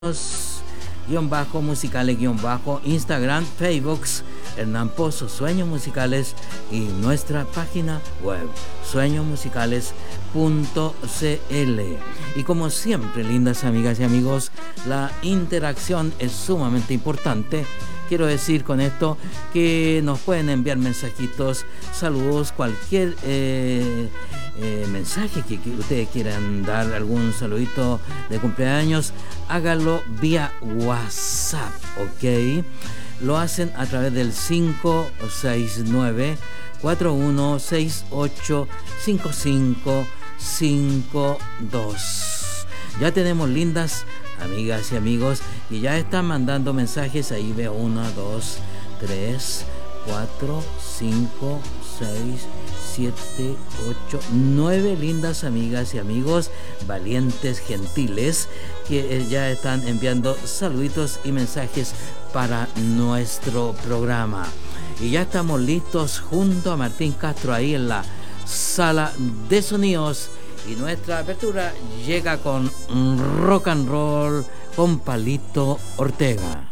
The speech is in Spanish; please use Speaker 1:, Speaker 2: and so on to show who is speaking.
Speaker 1: guión bajo musicales guión bajo Instagram, Facebook, Hernán Pozo, Sueños Musicales, y nuestra página web sueñosmusicales.cl. Y como siempre, lindas amigas y amigos, la interacción es sumamente importante. Quiero decir con esto que nos pueden enviar mensajitos, saludos, cualquier mensaje que ustedes quieran dar, algún saludito de cumpleaños, háganlo vía WhatsApp, ¿ok? Lo hacen a través del 569-4168-5552. Ya tenemos lindas amigas y amigos que ya están mandando mensajes. Ahí veo 1, 2, 3, 4, 5, 6, 7, 8, 9 lindas amigas y amigos valientes, gentiles, que ya están enviando saluditos y mensajes para nuestro programa. Y ya estamos listos junto a Martín Castro ahí en la sala de sonidos. Y nuestra apertura llega con rock and roll con Palito Ortega.